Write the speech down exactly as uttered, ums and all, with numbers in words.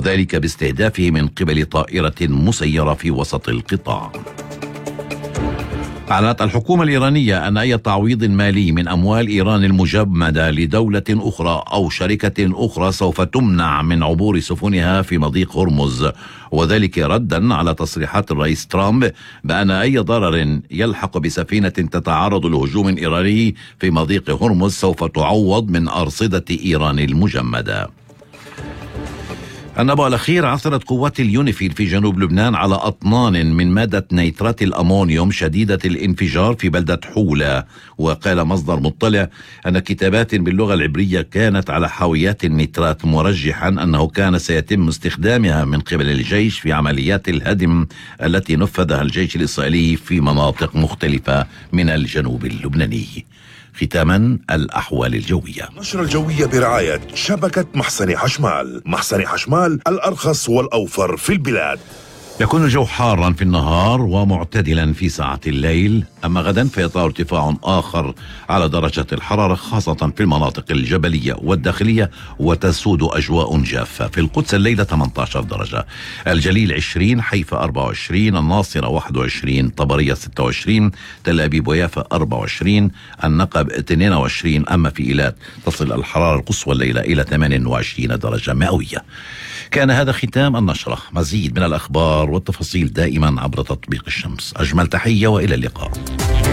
وذلك باستهدافه من قبل طائرة مسيرة في وسط القطاع. أعلنت الحكومة الإيرانية أن أي تعويض مالي من أموال إيران المجمدة لدولة أخرى أو شركة أخرى سوف تمنع من عبور سفنها في مضيق هرمز، وذلك ردا على تصريحات الرئيس ترامب بأن أي ضرر يلحق بسفينة تتعرض لهجوم إيراني في مضيق هرمز سوف تعوض من أرصدة إيران المجمدة. النبأ الأخير: عثرت قوات اليونيفيل في جنوب لبنان على أطنان من مادة نيترات الأمونيوم شديدة الانفجار في بلدة حولة. وقال مصدر مطلع أن كتابات باللغة العبرية كانت على حاويات النيترات، مرجحا أنه كان سيتم استخدامها من قبل الجيش في عمليات الهدم التي نفذها الجيش الإسرائيلي في مناطق مختلفة من الجنوب اللبناني. ختاما الأحوال الجوية. نشرة الجوية برعاية شبكة محسن حشمال. محسن حشمال الأرخص والأوفر في البلاد. يكون الجو حارا في النهار ومعتدلا في ساعة الليل، أما غدا فيطال ارتفاع آخر على درجة الحرارة خاصة في المناطق الجبلية والداخلية، وتسود أجواء جافة. في القدس الليلة ثمانية عشر درجة، الجليل عشرين، حيفا أربعة وعشرين، الناصرة واحد وعشرين، طبرية ستة وعشرين، تل أبيب ويافا أربعة وعشرين، النقب اثنين وعشرين، أما في إيلات تصل الحرارة القصوى الليلة إلى ثمانية وعشرين درجة مئوية. كان هذا ختام النشرة. مزيد من الأخبار والتفاصيل دائما عبر تطبيق الشمس. أجمل تحية وإلى اللقاء.